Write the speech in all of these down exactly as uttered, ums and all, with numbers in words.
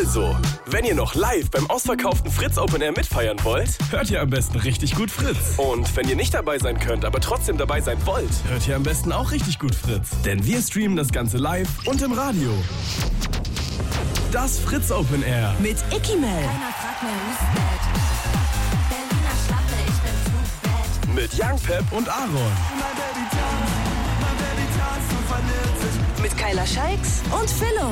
Also, wenn ihr noch live beim ausverkauften Fritz Open Air mitfeiern wollt, hört ihr am besten richtig gut Fritz. Und wenn ihr nicht dabei sein könnt, aber trotzdem dabei sein wollt, hört ihr am besten auch richtig gut Fritz. Denn wir streamen das Ganze live und im Radio. Das Fritz Open Air. Mit Icky Mel. Keiner fragt mehr, who's bad. Berliner Schlappe, ich bin zu bad. Mit Young Pep und Aaron. Mit Kyla Scheiks und Philo.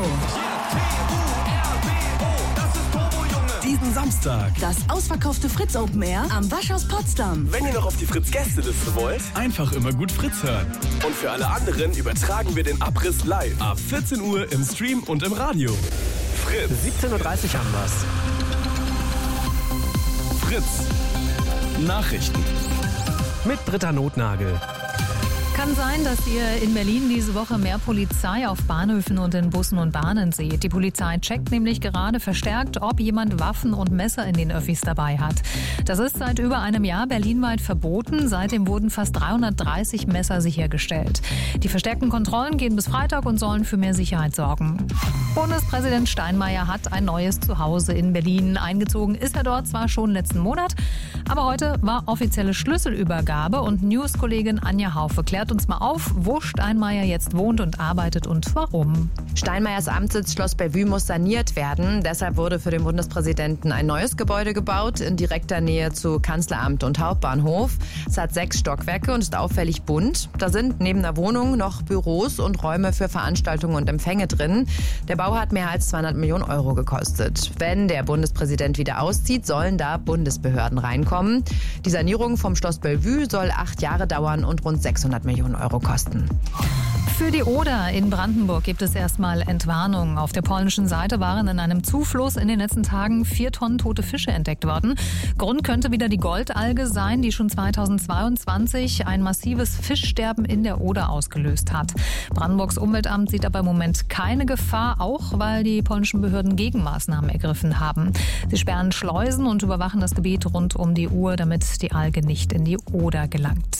Diesen Samstag. Das ausverkaufte Fritz Open Air am Waschhaus Potsdam. Wenn ihr noch auf die Fritz-Gästeliste wollt, einfach immer gut Fritz hören. Und für alle anderen übertragen wir den Abriss live. Ab vierzehn Uhr im Stream und im Radio. Fritz. siebzehn Uhr dreißig haben wir's. Fritz. Nachrichten. Mit Britta Notnagel. Kann sein, dass ihr in Berlin diese Woche mehr Polizei auf Bahnhöfen und in Bussen und Bahnen seht. Die Polizei checkt nämlich gerade verstärkt, ob jemand Waffen und Messer in den Öffis dabei hat. Das ist seit über einem Jahr berlinweit verboten. Seitdem wurden fast dreihundertdreißig Messer sichergestellt. Die verstärkten Kontrollen gehen bis Freitag und sollen für mehr Sicherheit sorgen. Bundespräsident Steinmeier hat ein neues Zuhause in Berlin. Eingezogen ist er dort zwar schon letzten Monat, aber heute war offizielle Schlüsselübergabe und News-Kollegin Anja Haufe klärt uns mal auf, wo Steinmeier jetzt wohnt und arbeitet und warum. Steinmeiers Amtssitz Schloss Bellevue muss saniert werden. Deshalb wurde für den Bundespräsidenten ein neues Gebäude gebaut, in direkter Nähe zu Kanzleramt und Hauptbahnhof. Es hat sechs Stockwerke und ist auffällig bunt. Da sind neben der Wohnung noch Büros und Räume für Veranstaltungen und Empfänge drin. Der Bau hat mehr als zweihundert Millionen Euro gekostet. Wenn der Bundespräsident wieder auszieht, sollen da Bundesbehörden reinkommen. Die Sanierung vom Schloss Bellevue soll acht Jahre dauern und rund sechshundert Millionen Euro kosten. Für die Oder in Brandenburg gibt es erstmal Entwarnung. Auf der polnischen Seite waren in einem Zufluss in den letzten Tagen vier Tonnen tote Fische entdeckt worden. Grund könnte wieder die Goldalge sein, die schon zweitausendzweiundzwanzig ein massives Fischsterben in der Oder ausgelöst hat. Brandenburgs Umweltamt sieht aber im Moment keine Gefahr, auch weil die polnischen Behörden Gegenmaßnahmen ergriffen haben. Sie sperren Schleusen und überwachen das Gebiet rund um die Uhr, damit die Alge nicht in die Oder gelangt.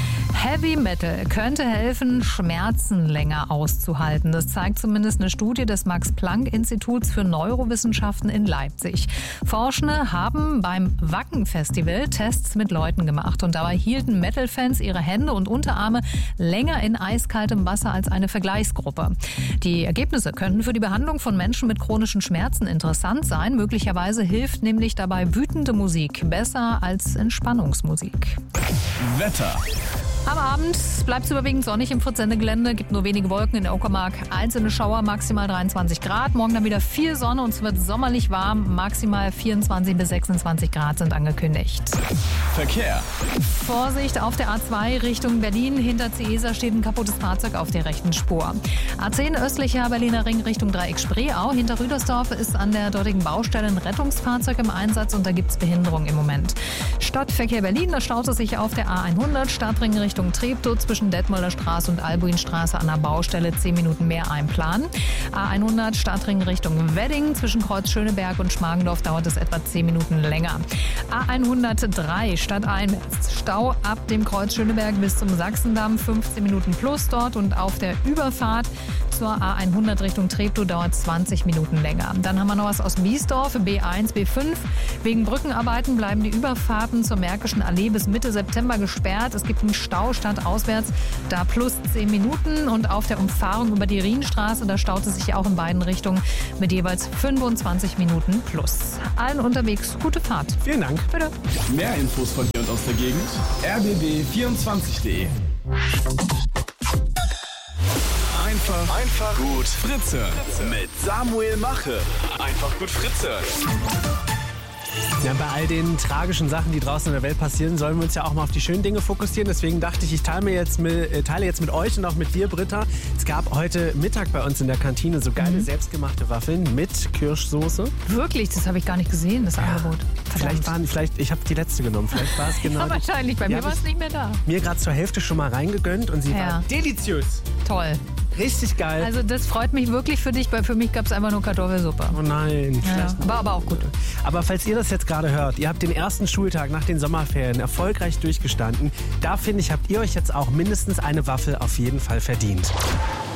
Heavy Metal könnte helfen, Schmerzen länger auszuhalten. Das zeigt zumindest eine Studie des Max-Planck-Instituts für Neurowissenschaften in Leipzig. Forschende haben beim Wacken-Festival Tests mit Leuten gemacht und dabei hielten Metal-Fans ihre Hände und Unterarme länger in eiskaltem Wasser als eine Vergleichsgruppe. Die Ergebnisse könnten für die Behandlung von Menschen mit chronischen Schmerzen interessant sein. Möglicherweise hilft nämlich dabei wütende Musik besser als Entspannungsmusik. Wetter. Am Abend bleibt es überwiegend sonnig im Fritz-Sende-Gelände, gibt nur wenige Wolken in der Uckermark, einzelne Schauer, maximal dreiundzwanzig Grad. Morgen dann wieder viel Sonne und es wird sommerlich warm, maximal vierundzwanzig bis sechsundzwanzig Grad sind angekündigt. Verkehr. Vorsicht auf der A zwei Richtung Berlin, hinter Ciesa steht ein kaputtes Fahrzeug auf der rechten Spur. A zehn östlicher Berliner Ring Richtung Dreieck Spreeau, hinter Rüdersdorf ist an der dortigen Baustelle ein Rettungsfahrzeug im Einsatz und da gibt es Behinderung im Moment. Stadtverkehr Berlin, da staut es sich auf der A hundert, Stadtring Richtung Treptow zwischen Detmolder Straße und Albuinstraße an der Baustelle zehn Minuten mehr einplanen. A hundert Stadtring Richtung Wedding zwischen Kreuz Schöneberg und Schmargendorf dauert es etwa zehn Minuten länger. A hundertdrei stadteinwärts Stau ab dem Kreuz Schöneberg bis zum Sachsendamm fünfzehn Minuten plus dort und auf der Überfahrt zur A hundert Richtung Treptow dauert zwanzig Minuten länger. Dann haben wir noch was aus Biesdorf, B eins, B fünf. Wegen Brückenarbeiten bleiben die Überfahrten zur Märkischen Allee bis Mitte September gesperrt. Es gibt einen Stau stadtauswärts, da plus zehn Minuten und auf der Umfahrung über die Rienstraße, da staut es sich auch in beiden Richtungen mit jeweils fünfundzwanzig Minuten plus. Allen unterwegs gute Fahrt. Vielen Dank. Bitte. Mehr Infos von hier und aus der Gegend. r b b vierundzwanzig punkt de. Einfach, einfach gut Fritze. Mit Samuel Mache. Einfach gut Fritze. Ja, bei all den tragischen Sachen, die draußen in der Welt passieren, sollen wir uns ja auch mal auf die schönen Dinge fokussieren. Deswegen dachte ich, ich teile, mir jetzt mit, äh, teile jetzt mit euch und auch mit dir, Britta. Es gab heute Mittag bei uns in der Kantine so geile, mhm. selbstgemachte Waffeln mit Kirschsoße. Wirklich? Das habe ich gar nicht gesehen, das Angebot. Vielleicht waren, vielleicht, ich habe die letzte genommen. Vielleicht war es genau. Ja, wahrscheinlich. Bei mir war es nicht mehr da. Mir gerade zur Hälfte schon mal reingegönnt und sie ja. war deliziös. Toll. Richtig geil. Also das freut mich wirklich für dich, weil für mich gab es einfach nur Kartoffelsuppe. Oh nein. Ja, war aber auch gut. Aber falls ihr das jetzt gerade hört, ihr habt den ersten Schultag nach den Sommerferien erfolgreich durchgestanden. Da finde ich, habt ihr euch jetzt auch mindestens eine Waffel auf jeden Fall verdient.